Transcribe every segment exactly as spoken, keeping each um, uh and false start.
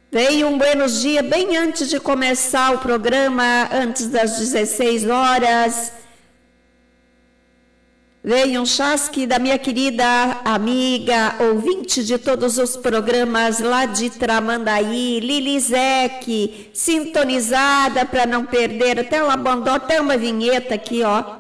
Veio um buenos dias bem antes de começar o programa, antes das dezesseis horas. Veio um chasque da minha querida amiga, ouvinte de todos os programas lá de Tramandaí, Lilizek, sintonizada para não perder. Até ela mandou até uma vinheta aqui, ó.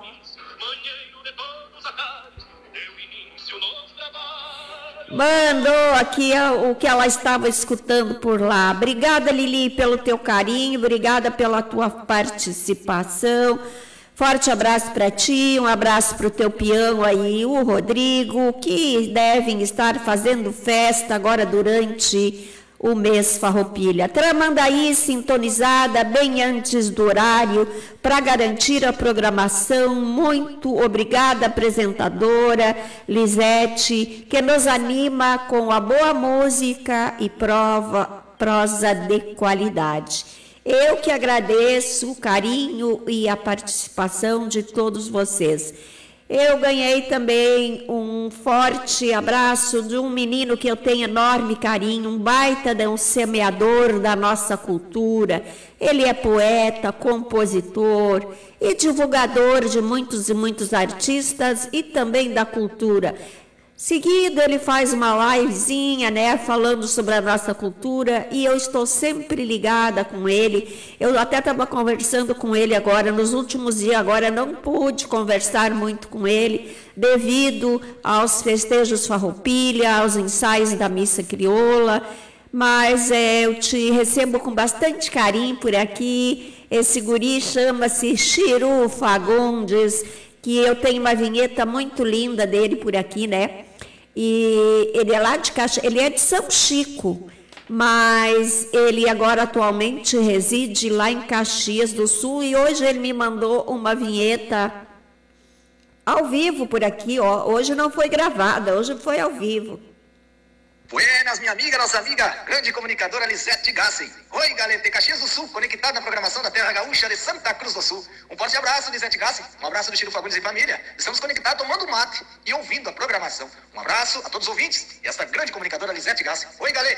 Mandou aqui o que ela estava escutando por lá. Obrigada, Lili, pelo teu carinho, obrigada pela tua participação. Forte abraço para ti, um abraço para o teu peão aí, o Rodrigo, que devem estar fazendo festa agora durante o mês Farroupilha. Tramandaí sintonizada bem antes do horário para garantir a programação. Muito obrigada, apresentadora Lisete, que nos anima com a boa música e prova, prosa de qualidade. Eu que agradeço o carinho e a participação de todos vocês. Eu ganhei também um forte abraço de um menino que eu tenho enorme carinho, um baita de um semeador da nossa cultura. Ele é poeta, compositor e divulgador de muitos e muitos artistas e também da cultura. Seguido, ele faz uma livezinha, né, falando sobre a nossa cultura, e eu estou sempre ligada com ele. Eu até estava conversando com ele agora, nos últimos dias, agora não pude conversar muito com ele, devido aos festejos Farroupilha, aos ensaios da Missa Crioula, mas é, eu te recebo com bastante carinho por aqui. Esse guri chama-se Chiru Fagundes, que eu tenho uma vinheta muito linda dele por aqui, né? E ele é lá de Caxias, ele é de São Chico, mas ele agora atualmente reside lá em Caxias do Sul, e hoje ele me mandou uma vinheta ao vivo por aqui, ó. Hoje não foi gravada, hoje foi ao vivo. Buenas, minha amiga, nossa amiga, grande comunicadora Lisete Gassen. Oi, galera de Caxias do Sul, conectada na programação da Terra Gaúcha de Santa Cruz do Sul. Um forte abraço, Lisete Gassen. Um abraço do Chiru Fagundes e família. Estamos conectados tomando mate e ouvindo a programação. Um abraço a todos os ouvintes e esta grande comunicadora Lisete Gassen. Oi, galera.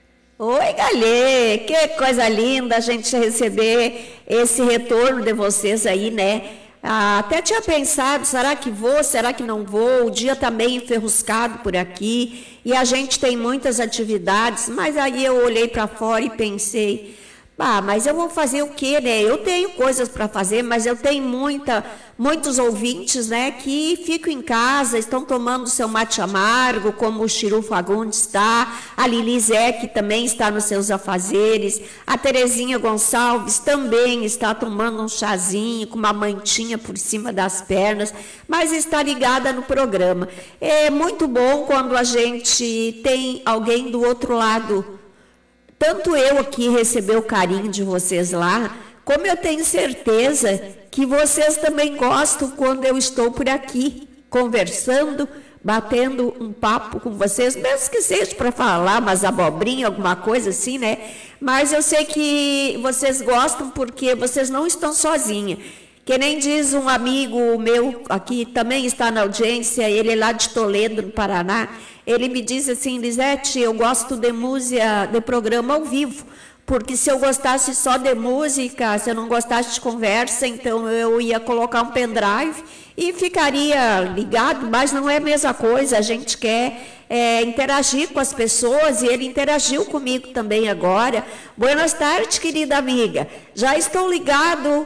Oi, Galê, que coisa linda a gente receber esse retorno de vocês aí, né? Ah, até tinha pensado, será que vou, será que não vou? O dia está meio enferruscado por aqui e a gente tem muitas atividades, mas aí eu olhei para fora e pensei, ah, mas eu vou fazer o quê, né? Eu tenho coisas para fazer, mas eu tenho muita, muitos ouvintes, né, que ficam em casa, estão tomando seu mate amargo, como o Chiru Fagundes está, a Lilizé, que também está nos seus afazeres, a Terezinha Gonçalves também está tomando um chazinho com uma mantinha por cima das pernas, mas está ligada no programa. É muito bom quando a gente tem alguém do outro lado. Tanto eu aqui receber o carinho de vocês lá, como eu tenho certeza que vocês também gostam quando eu estou por aqui, conversando, batendo um papo com vocês, mesmo que seja para falar umas abobrinhas, alguma coisa assim, né? Mas eu sei que vocês gostam porque vocês não estão sozinhas. Que nem diz um amigo meu, aqui também está na audiência, ele é lá de Toledo, no Paraná, ele me diz assim, Lisete, eu gosto de música, de programa ao vivo, porque se eu gostasse só de música, se eu não gostasse de conversa, então eu ia colocar um pendrive e ficaria ligado, mas não é a mesma coisa, a gente quer é, interagir com as pessoas, e ele interagiu comigo também agora. Boas tardes, querida amiga, já estou ligado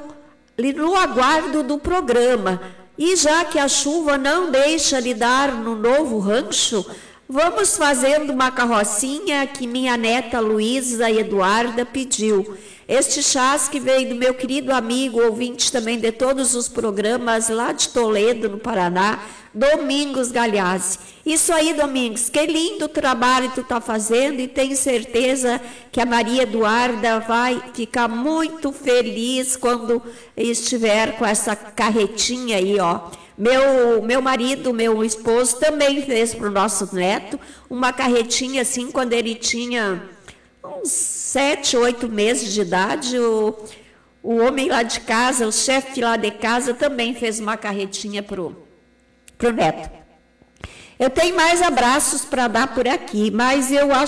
no aguardo do programa, e já que a chuva não deixa lidar no novo rancho, vamos fazendo uma carrocinha que minha neta Luísa Eduarda pediu. Este chasque veio do meu querido amigo, ouvinte também de todos os programas lá de Toledo, no Paraná, Domingos Galhazzi. Isso aí, Domingos, que lindo trabalho tu está fazendo, e tenho certeza que a Maria Eduarda vai ficar muito feliz quando estiver com essa carretinha aí, ó. Meu, meu marido, meu esposo, também fez para o nosso neto uma carretinha assim, quando ele tinha uns sete, oito meses de idade. O, o homem lá de casa, o chefe lá de casa, também fez uma carretinha para o neto. Eu tenho mais abraços para dar por aqui, mas eu acho